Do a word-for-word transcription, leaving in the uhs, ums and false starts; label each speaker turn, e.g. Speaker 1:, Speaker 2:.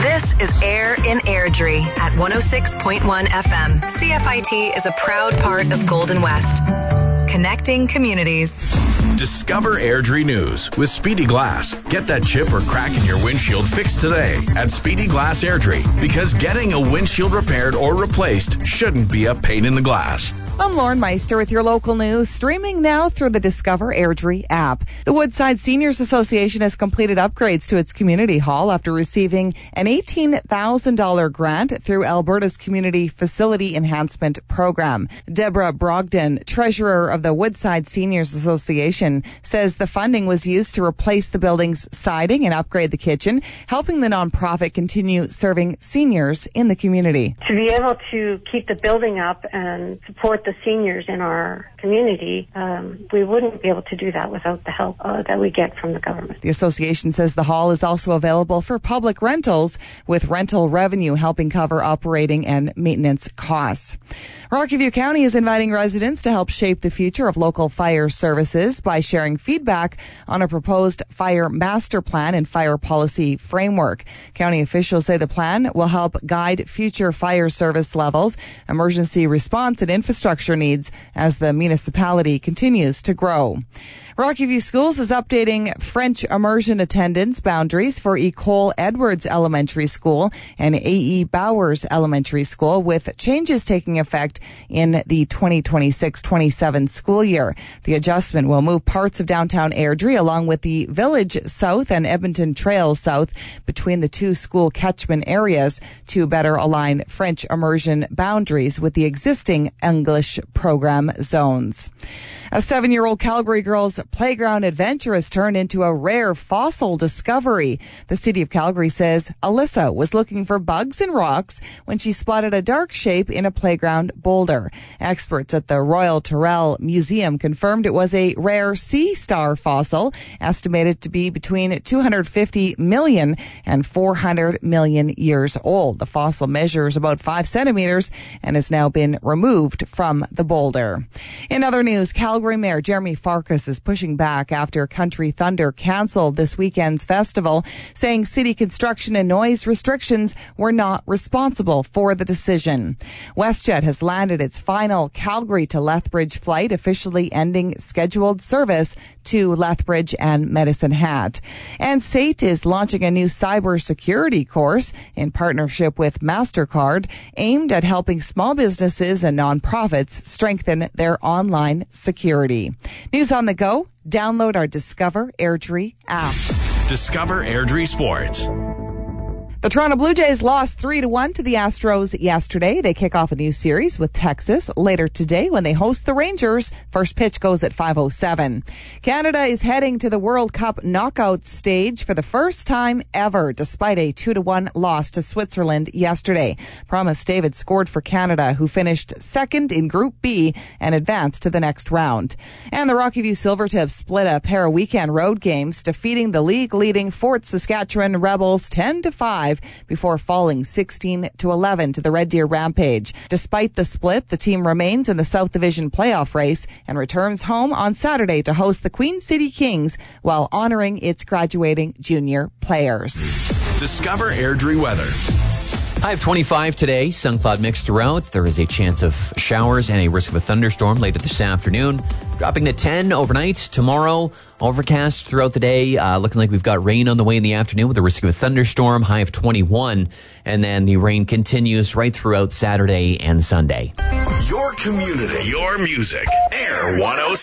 Speaker 1: This is Air in Airdrie at one oh six point one F M. C F I T is a proud part of Golden West. Connecting communities.
Speaker 2: Discover Airdrie News with Speedy Glass. Get that chip or crack in your windshield fixed today at Speedy Glass Airdrie, because getting a windshield repaired or replaced shouldn't be a pain in the glass.
Speaker 3: I'm Lauren Meister with your local news, streaming now through the Discover Airdrie app. The Woodside Seniors Association has completed upgrades to its community hall after receiving an eighteen thousand dollars grant through Alberta's Community Facility Enhancement Program. Deborah Brogdon, treasurer of the Woodside Seniors Association, says the funding was used to replace the building's siding and upgrade the kitchen, helping the nonprofit continue serving seniors in the community.
Speaker 4: To be able to keep the building up and support the seniors in our community, um, we wouldn't be able to do that without the help uh, that we get from the government.
Speaker 3: The association says the hall is also available for public rentals, with rental revenue helping cover operating and maintenance costs. Rocky View County is inviting residents to help shape the future of local fire services by sharing feedback on a proposed fire master plan and fire policy framework. County officials say the plan will help guide future fire service levels, emergency response, and infrastructure needs as the municipality continues to grow. Rocky View Schools is updating French immersion attendance boundaries for Ecole Edwards Elementary School and A E Bowers Elementary School, with changes taking effect in the twenty twenty-six twenty-seven school year. The adjustment will move parts of downtown Airdrie along with the Village South and Edmonton Trail South between the two school catchment areas to better align French immersion boundaries with the existing English program zones. A seven-year-old Calgary girl's playground adventure has turned into a rare fossil discovery. The city of Calgary says Alyssa was looking for bugs and rocks when she spotted a dark shape in a playground boulder. Experts at the Royal Tyrrell Museum confirmed it was a rare sea star fossil, estimated to be between two hundred fifty million and four hundred million years old. The fossil measures about five centimeters and has now been removed from the boulder. In other news, Calgary Calgary Mayor Jeremy Farkas is pushing back after Country Thunder canceled this weekend's festival, saying city construction and noise restrictions were not responsible for the decision. WestJet has landed its final Calgary to Lethbridge flight, officially ending scheduled service to Lethbridge and Medicine Hat. And S A T is launching a new cybersecurity course in partnership with MasterCard, aimed at helping small businesses and nonprofits strengthen their online security. News on the go. Download our Discover Airdrie app.
Speaker 2: Discover Airdrie Sports.
Speaker 3: The Toronto Blue Jays lost three to one to the Astros yesterday. They kick off a new series with Texas later today when they host the Rangers. First pitch goes at five oh seven. Canada is heading to the World Cup knockout stage for the first time ever, despite a two to one loss to Switzerland yesterday. Promise David scored for Canada, who finished second in Group B and advanced to the next round. And the Rocky View Silvertips split a pair of weekend road games, defeating the league-leading Fort Saskatchewan Rebels ten to five before falling sixteen to eleven to the Red Deer Rampage. Despite the split, the team remains in the South Division playoff race and returns home on Saturday to host the Queen City Kings while honoring its graduating junior players.
Speaker 2: Discover Airdrie weather.
Speaker 5: High of twenty-five today, sun cloud mixed throughout. There is a chance of showers and a risk of a thunderstorm later this afternoon. Dropping to ten overnight. Tomorrow, overcast throughout the day. Uh, looking like we've got rain on the way in the afternoon with a risk of a thunderstorm. High of twenty-one. And then the rain continues right throughout Saturday and Sunday.
Speaker 2: Your community, your music. Air one oh six.